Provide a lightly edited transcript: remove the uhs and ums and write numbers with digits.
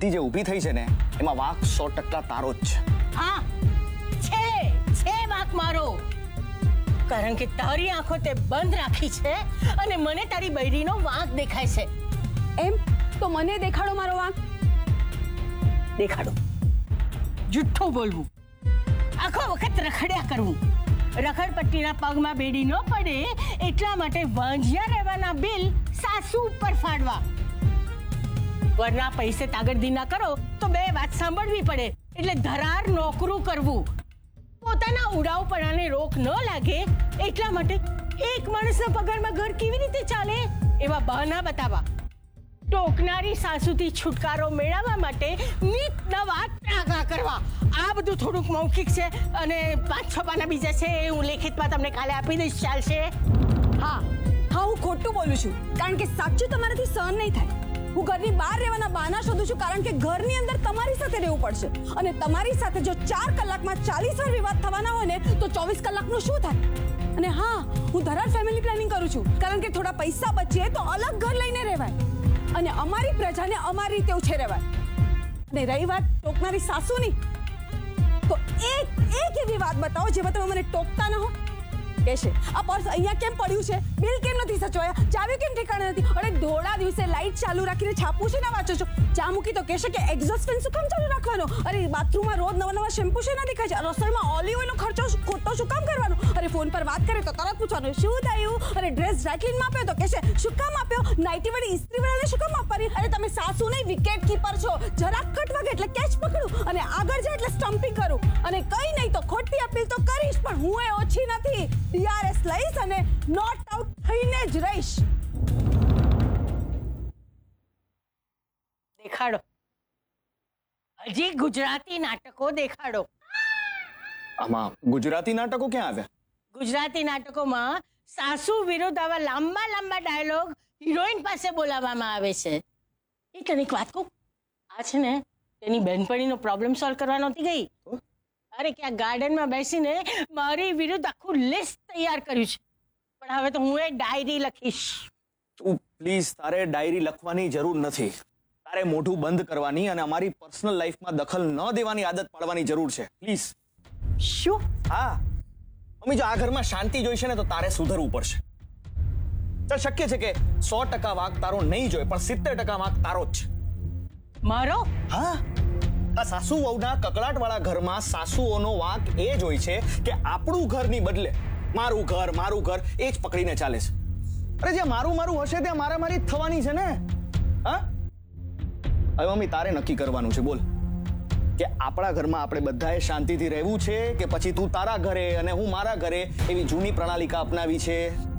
સિદ્ધિ જે ઊભી થઈ છે ને એમાં વાંક 100% તારો જ છે. હા છે વાંક મારો, કારણ કે તારી આંખો તે બંધ રાખી છે અને મને તારી બૈરીનો વાંક દેખાય છે. એમ તો મને દેખાડો મારો વાંક. દેખાડો. જુઠ્ઠું બોલવું, આખો વખત રખડ્યા કરવું, રખડપટ્ટીના પગમાં બેડી ન પડે એટલા માટે વાંજિયા રહેવાના બિલ સાસુ ઉપર ફાડવા. વરના પૈસે તાગડદી ના કરો તો બે વાત સાંભળવી પડે એટલે ધરાર નોકરું કરવું. પોતાના ઉડાવપણાને રોક ન લાગે એટલા માટે એક માણસના પગારમાં ઘર કેવી રીતે ચાલે એવા બહાના બતાવવા. ટોકનારી સાસુથી છુટકારો મેળવવા માટે નીત નવા ત્રાગા કરવા. આ બધું થોડુંક મૌખિક છે અને 5-6 પાના બીજા છે એ હું લેખિતમાં તમને કાલે આપી દઈશ. ચાલશે? હા હું ખોટું બોલું છું, કારણ કે સાચું તમારાથી સહન નહીં થાય. હું ઘરની બહાર રહેવાના બહાના શોધું છું, કારણ કે ઘરની અંદર તમારી સાથે રહેવું પડશે. અને તમારી સાથે જો 4 કલાકમાં 40 વાર વિવાદ થવાના હોય ને તો 24 કલાકનું શું થાય? અને હા, હું ધરાર ફેમિલી પ્લાનિંગ કરું છું, કારણ કે થોડા પૈસા બચે તો અલગ ઘર લઈને રહેવાય અને અમારી પ્રજાને અમારી રીતે ઉછેર રહેવાય. અને રહી વાત ટોકનારી સાસુની, તો એક એવી વાત બતાવો જેમાં તમે મને ટોકતા ન હો. કહેશે આ પર્સ અહીંયા કેમ પડ્યું છે, બિલ કેમ નથી સચવાયા, ચાવી કેમ ઠેકાણે નથી, અરે ધોળા દિવસે લાઈટ ચાલુ રાખીને છાપું છે ને વાંચો છો, ચા મૂકી તો કહેશે કે એક્ઝોસ્ટ ફેન શું કામ ચાલુ રાખવાનો, અરે બાથરૂમમાં રોજ નવા શેમ્પુ છે ના દેખાય છે, રસોઈમાં ઓલિવ ઓઇલનો ખર્ચો ખોટો શું કામ કરવાનો, અરે ફોન પર વાત કરે તો તરત પૂછવાનું શું થયું, અરે ડ્રેસ ડ્રાયક્લીનમાં આપ્યો તો કહેશે શું કામ આપ્યો, નાઇટી વાળી ઇસ્ત્રી વાળાને શું કામ આપવાની, અરે તમે સાસુ નહીં વિકેટ કીપર છો, જરાક કટ વાગે એટલે કેચ પકડું અને આગળ જાય એટલે સ્ટમ્પિંગ કરું, અને કઈ નહીં તો ખોટી અપીલ તો કરીશ, પણ હું એ ઓછી નથી. DRS લઈશ અને નોટ આઉટ થઈને જ રહીશ. દેખાડો, હજી ગુજરાતી નાટકો દેખાડો. આમાં ગુજરાતી નાટકો ક્યાં આવ્યા? ગુજરાતી નાટકોમાં સાસુ વિરુદ્ધ આવા લાંબા ડાયલોગ હિરોઈન પાસે બોલાવવામાં આવે છે. એ તને એક વાત કહું, આ છે ને તેની બહેનપણીનો પ્રોબ્લેમ સોલ્વ કરવા નહોતી ગઈ. અરે ક્યાં ગાર્ડનમાં બેસીને મારી વિરુદ્ધ આખું લિસ્ટ તૈયાર કર્યું છે. પણ હવે તો હું એ ડાયરી લખીશ. તું પ્લીઝ, તારે ડાયરી લખવાની જરૂર નથી. તારે મોઢું બંધ કરવાની અને અમારી પર્સનલ લાઈફમાં દખલ ન દેવાની આદત પાડવાની જરૂર છે. પ્લીઝ. શું? હા મમ્મી, જો આ ઘરમાં શાંતિ જોઈશે ને તો તારે સુધરવું પડશે. ચાલ, શક્ય છે કે 100% વાંક તારો નહીં જોઈએ, પણ 70% વાંક તારો જ છે. મારો? હા, આ સાસુ વહુના કકળાટ વાળા ઘરમાં સાસુઓનો વાંક એ જ હોય છે કે આપણું ઘરની બદલે મારું ઘર એ જ પકડીને ચાલે છે. અરે જ્યાં મારું હશે ત્યાં મારામારી જ થવાની છે ને. હા, હવે મમ્મી તારે નક્કી કરવાનું છે. બોલ કે આપણા ઘરમાં આપણે બધાએ શાંતિથી રહેવું છે કે પછી તું તારા ઘરે અને હું મારા ઘરે એવી જૂની પ્રણાલિકા અપનાવી છે.